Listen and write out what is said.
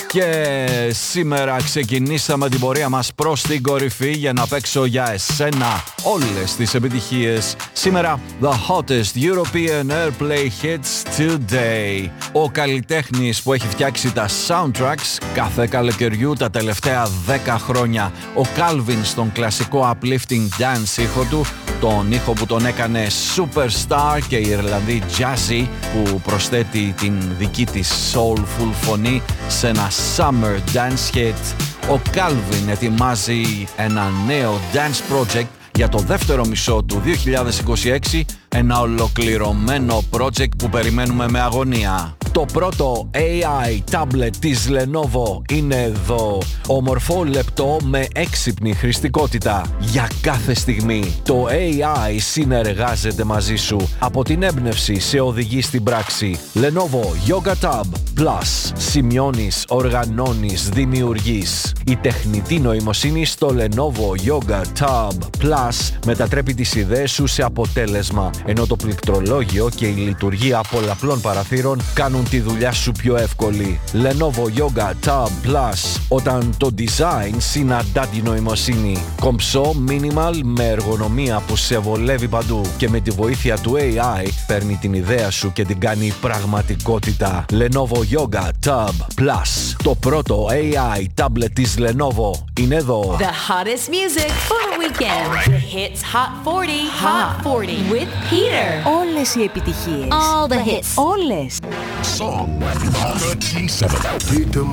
Και σήμερα ξεκινήσαμε την πορεία μας προς την κορυφή για να παίξω για εσένα όλες τις επιτυχίες. Σήμερα, the hottest European Airplay hits today. Ο καλλιτέχνης που έχει φτιάξει τα soundtracks κάθε καλοκαιριού τα τελευταία 10 χρόνια. Ο Calvin στον κλασικό uplifting dance ήχο του, τον ήχο που τον έκανε superstar, και η Ιρλανδή Jazzy που προσθέτει την δική της soulful φωνή σε ένα summer dance hit. Ο Calvin ετοιμάζει ένα νέο dance project για το δεύτερο μισό του 2026, ένα ολοκληρωμένο project που περιμένουμε με αγωνία. Το πρώτο AI tablet της Lenovo είναι εδώ. Ομορφό, λεπτό, με έξυπνη χρηστικότητα. Για κάθε στιγμή το AI συνεργάζεται μαζί σου. Από την έμπνευση σε οδηγεί στην πράξη. Lenovo Yoga Tab Plus. Σημειώνεις, οργανώνεις, δημιουργείς. Η τεχνητή νοημοσύνη στο Lenovo Yoga Tab Plus μετατρέπει τις ιδέες σου σε αποτέλεσμα, ενώ το πληκτρολόγιο και η λειτουργία πολλαπλών παραθύρων κάνουν τη δουλειά σου πιο εύκολη. Lenovo Yoga Tab Plus, όταν το design συναντά τη νοημοσύνη. Κομψό, minimal, με εργονομία που σε βολεύει παντού, και με τη βοήθεια του AI παίρνει την ιδέα σου και την κάνει πραγματικότητα. Lenovo Yoga Tab Plus, το πρώτο AI tablet της Lenovo είναι εδώ. The hottest music for the weekend. The hits Hot 40, Hot 40 with Peter. Όλες οι επιτυχίες. All the hits. Όλες. Song 37.